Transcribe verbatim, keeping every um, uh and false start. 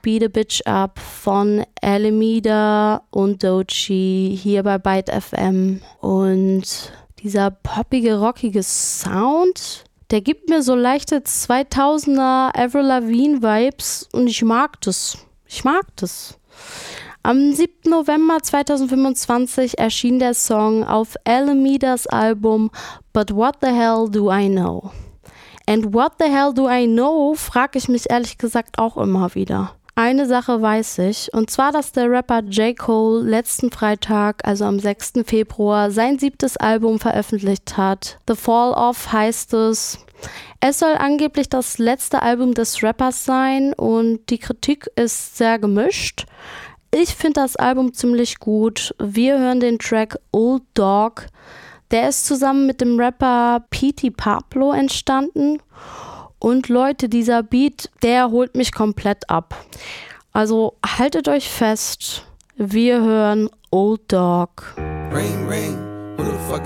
Beat a Bitch Up von Alameda und Doechii hier bei Byte F M. Und dieser poppige, rockige Sound, der gibt mir so leichte zweitausender Avril Lavigne Vibes und ich mag das. Ich mag das. Am siebten November zweitausendfünfundzwanzig erschien der Song auf Alamedas Album But What the Hell Do I Know? And what the hell do I know, frage ich mich ehrlich gesagt auch immer wieder. Eine Sache weiß ich, und zwar, dass der Rapper J. Cole letzten Freitag, also am sechsten Februar, sein siebtes Album veröffentlicht hat. The Fall Off heißt es. Es soll angeblich das letzte Album des Rappers sein und die Kritik ist sehr gemischt. Ich finde das Album ziemlich gut. Wir hören den Track Old Dog. Der ist zusammen mit dem Rapper Petey Pablo entstanden. Und Leute, dieser Beat, der holt mich komplett ab. Also haltet euch fest, wir hören Old Dog. Ring, ring. Who the fuck